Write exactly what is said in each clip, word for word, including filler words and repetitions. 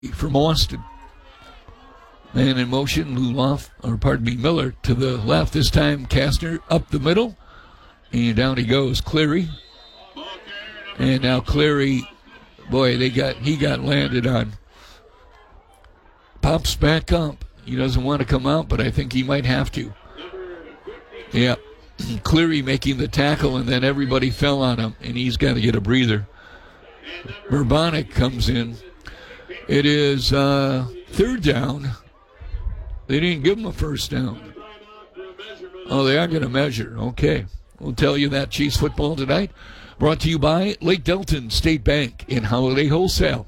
from Austin. Man in motion, Luloff, or pardon me, Miller to the left. This time Kastner up the middle. And down he goes, Cleary. And now Cleary, boy, they got he got landed on. Pops back up. He doesn't want to come out, but I think he might have to. Yeah. Cleary making the tackle, and then everybody fell on him, and he's got to get a breather. Urbanic comes in. It is uh, third down. They didn't give him a first down. Oh, they are going to measure. Okay. We'll tell you that Chiefs football tonight. Brought to you by Lake Delton State Bank in Holiday Wholesale.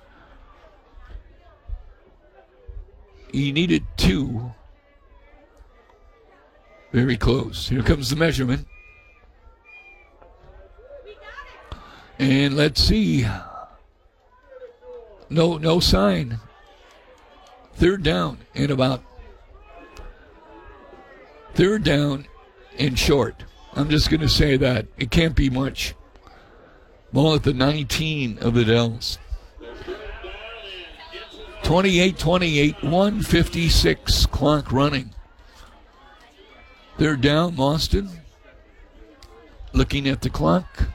He needed two. Very close. Here comes the measurement. And let's see. No, no sign. Third down and about. Third down and short. I'm just going to say that. It can't be much. Ball at the nineteen of the Dells. twenty-eight twenty-eight, one fifty-six clock running. Third down, Boston. Looking at the clock.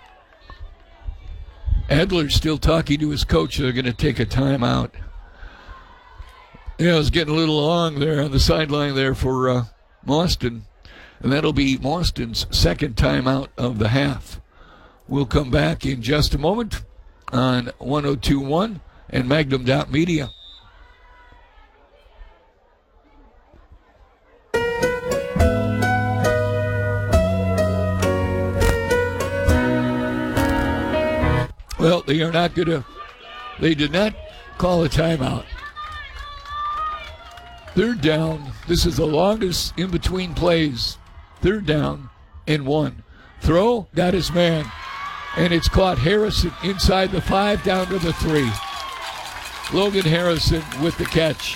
Adler's still talking to his coach. They're going to take a timeout. Yeah, it was getting a little long there on the sideline there for uh, Boston. And that'll be Boston's second timeout of the half. We'll come back in just a moment on one oh two point one and Magnum dot media. Well, they are not going to, they did not call a timeout. Third down, this is the longest in between plays. Third down and one. Throw, got his man. And it's caught Harrison inside the five down to the three. Logan Harrison with the catch.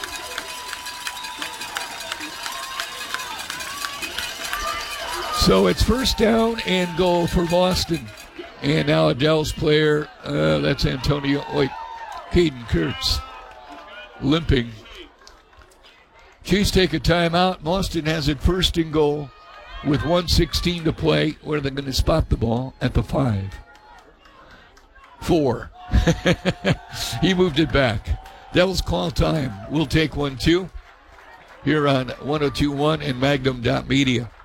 So it's first down and goal for Boston. And now a Dells player, uh, that's Antonio, wait, Caden Kurtz, limping. Chiefs take a timeout. Boston has it first and goal with one sixteen to play. Where are they going to spot the ball? At the five. Four. He moved it back. Dells call time. We'll take one, too. Here on one oh two point one and Magnum dot media.